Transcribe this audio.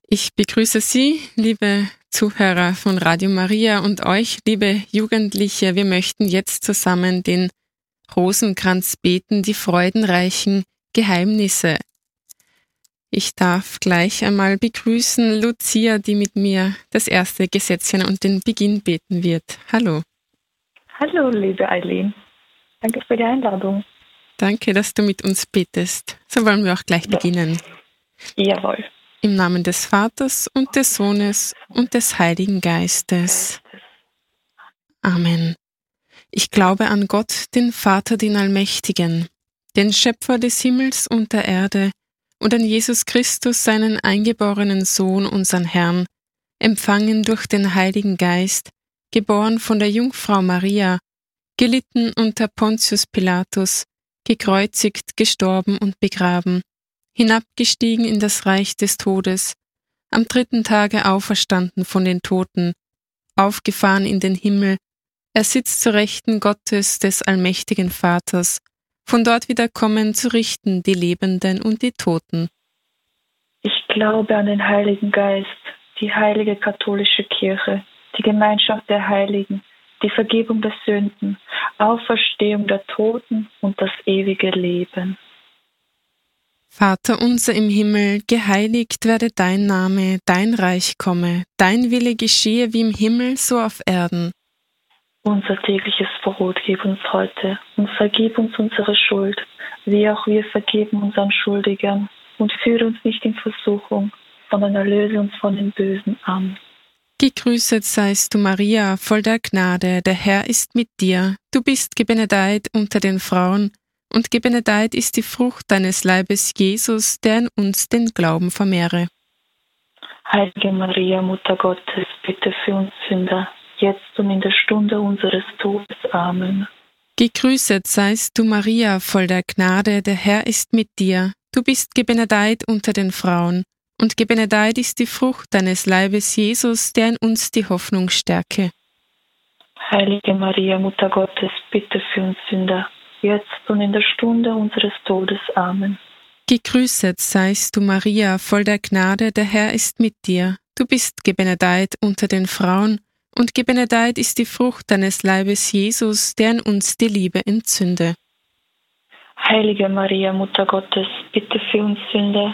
Ich begrüße Sie, liebe Zuhörer von Radio Maria und euch, liebe Jugendliche. Wir möchten jetzt zusammen den Rosenkranz beten, die freudenreichen Geheimnisse. Ich darf gleich einmal begrüßen Lucia, die mit mir das erste Gesetzchen und den Beginn beten wird. Hallo. Hallo, liebe Eileen. Danke für die Einladung. Danke, dass du mit uns betest. So wollen wir auch gleich beginnen. Jawohl. Im Namen des Vaters und des Sohnes und des Heiligen Geistes. Amen. Ich glaube an Gott, den Vater, den Allmächtigen, den Schöpfer des Himmels und der Erde, und an Jesus Christus, seinen eingeborenen Sohn, unseren Herrn, empfangen durch den Heiligen Geist, geboren von der Jungfrau Maria, gelitten unter Pontius Pilatus, gekreuzigt, gestorben und begraben, hinabgestiegen in das Reich des Todes, am 3. Tage auferstanden von den Toten, aufgefahren in den Himmel, er sitzt zur Rechten Gottes des allmächtigen Vaters, von dort wieder kommen zu richten die Lebenden und die Toten. Ich glaube an den Heiligen Geist, die heilige katholische Kirche, die Gemeinschaft der Heiligen, die Vergebung der Sünden, Auferstehung der Toten und das ewige Leben. Vater unser im Himmel, geheiligt werde dein Name, dein Reich komme, dein Wille geschehe wie im Himmel, so auf Erden. Unser tägliches Brot gib uns heute und vergib uns unsere Schuld, wie auch wir vergeben unseren Schuldigern. Und führe uns nicht in Versuchung, sondern erlöse uns von dem Bösen. Amen. Gegrüßet seist du, Maria, voll der Gnade, der Herr ist mit dir. Du bist gebenedeit unter den Frauen, und gebenedeit ist die Frucht deines Leibes, Jesus, der in uns den Glauben vermehre. Heilige Maria, Mutter Gottes, bitte für uns Sünder, jetzt und in der Stunde unseres Todes. Amen. Gegrüßet seist du, Maria, voll der Gnade, der Herr ist mit dir. Du bist gebenedeit unter den Frauen, und gebenedeit ist die Frucht deines Leibes, Jesus, der in uns die Hoffnung stärke. Heilige Maria, Mutter Gottes, bitte für uns Sünder, jetzt und in der Stunde unseres Todes. Amen. Gegrüßet seist du, Maria, voll der Gnade, der Herr ist mit dir. Du bist gebenedeit unter den Frauen, und gebenedeit ist die Frucht deines Leibes, Jesus, der in uns die Liebe entzünde. Heilige Maria, Mutter Gottes, bitte für uns Sünder,